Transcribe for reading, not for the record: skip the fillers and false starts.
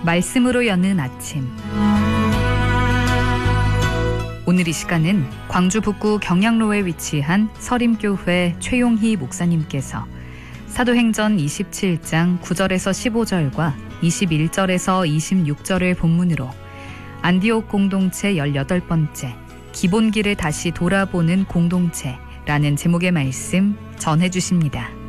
말씀으로 여는 아침. 오늘 이 시간은 광주 북구 경량로에 위치한 서림교회 최용희 목사님께서 사도행전 27장 9절에서 15절과 21절에서 26절을 본문으로 안디옥 공동체 18번째 기본기를 다시 돌아보는 공동체라는 제목의 말씀 전해주십니다.